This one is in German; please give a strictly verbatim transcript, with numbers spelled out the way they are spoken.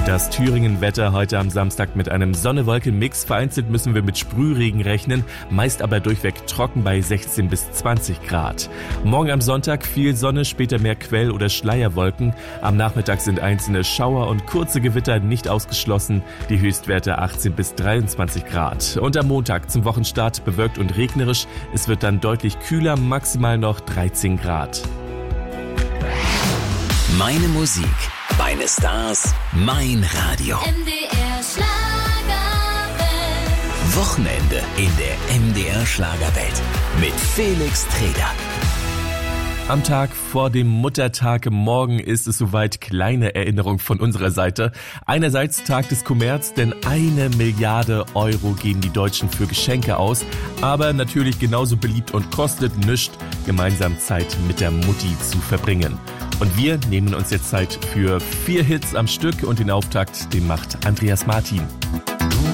Das Thüringen-Wetter heute am Samstag mit einem Sonne-Wolken-Mix. Vereinzelt müssen wir mit Sprühregen rechnen, meist aber durchweg trocken bei sechzehn bis zwanzig Grad. Morgen am Sonntag viel Sonne, später mehr Quell- oder Schleierwolken. Am Nachmittag sind einzelne Schauer und kurze Gewitter nicht ausgeschlossen. Die Höchstwerte achtzehn bis dreiundzwanzig Grad. Und am Montag zum Wochenstart bewölkt und regnerisch. Es wird dann deutlich kühler, maximal noch dreizehn Grad. Meine Musik, meine Stars, mein Radio. M D R Schlagerwelt. Wochenende in der M D R Schlagerwelt mit Felix Treder. Am Tag vor dem Muttertag morgen ist es soweit, kleine Erinnerung von unserer Seite. Einerseits Tag des Kommerz, denn eine Milliarde Euro geben die Deutschen für Geschenke aus. Aber natürlich genauso beliebt und kostet nichts, gemeinsam Zeit mit der Mutti zu verbringen. Und wir nehmen uns jetzt Zeit für vier Hits am Stück und den Auftakt, den macht Andreas Martin.